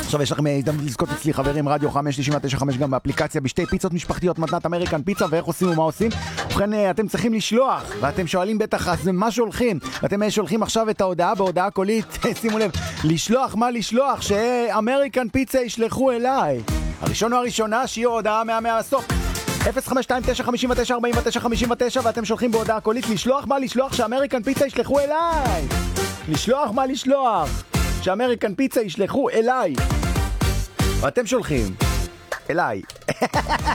עכשיו יש לכם הזדמנות לזכות אצלי חברים, רדיו 5995 גם באפליקציה, בשתי פיצות משפחתיות מתנת אמריקן פיצה. ואיך עושים ומה עושים? ובכן, אתם צריכים לשלוח, ואתם שואלים בטח אז מה שולחים, ואתם שולחים עכשיו את ההודעה בהודעה קולית. שימו לב, לשלוח מה לשלוח? שאמריקן פיצה ישלחו אליי. הראשון או הראשונה שיהיו הודעה מהסוף 052-959-4959, ואתם שולחים בהודעה קולית לשלוח מה לשלוח שאמריקן פיצה ישלחו אליי. לשלוח מה לשלוח שאמריקן פיצה ישלחו אליי, ואתם שולחים אליי.